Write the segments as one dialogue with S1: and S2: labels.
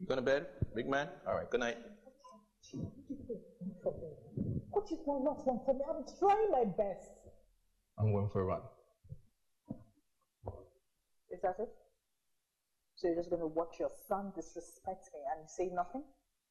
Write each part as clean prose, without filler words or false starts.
S1: You going to bed, big man? All right, good night.
S2: What is my last one for me? I'm trying my best.
S1: I'm going for a run.
S2: Is that it? So you're just going to watch your son disrespect me and say nothing?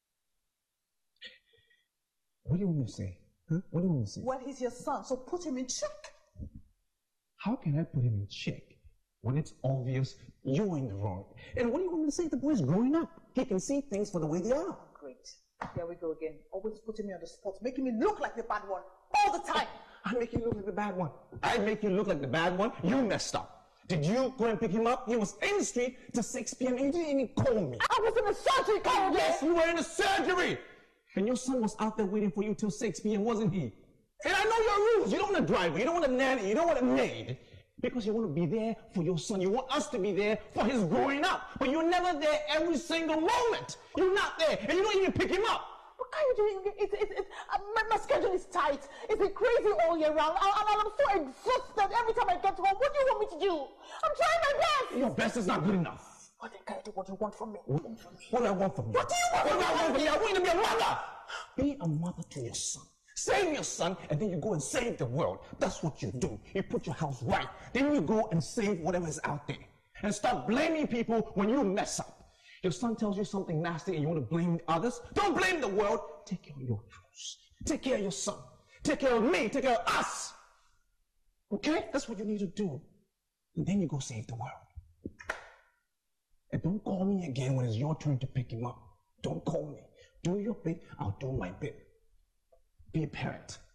S3: What do you want me to say? Huh? What do you want me to say?
S2: Well, he's your son, so put him in check.
S3: How can I put him in check when it's obvious you're in the wrong? And what do you want me to say? The boy's growing up. He can see things for the way they are.
S2: Great. Here we go again. Always putting me on the spot, making me look like the bad one all the time.
S3: I make you look like the bad one. I make you look like the bad one. You messed up. Did you go and pick him up? He was in the street till 6 p.m. and you didn't even call me.
S2: I was in a surgery, Kyle.
S3: Yes, you were in a surgery. And your son was out there waiting for you till 6 p.m., wasn't he? And I know your rules. You don't want a driver. You don't want a nanny. You don't want a maid. Because you want to be there for your son. You want us to be there for his growing up. But you're never there every single moment. You're not there. And you don't even pick him up.
S2: What are you doing? My schedule is tight. It's been crazy all year round. I'm so exhausted every time I get home. What do you want me to do? I'm trying my best.
S3: Your best is not good enough.
S2: Well, then can I do what you want from me?
S3: What do I want from you?
S2: What do you want from me?
S3: What do I want from you? I want you to be a mother. Be a mother to your son. Save your son, and then you go and save the world. That's what you do. You put your house right. Then you go and save whatever is out there. And stop blaming people when you mess up. Your son tells you something nasty and you want to blame others. Don't blame the world. Take care of your house. Take care of your son. Take care of me. Take care of us. Okay? That's what you need to do. And then you go save the world. And don't call me again when it's your turn to pick him up. Don't call me. Do your bit, I'll do my bit. Be a parent.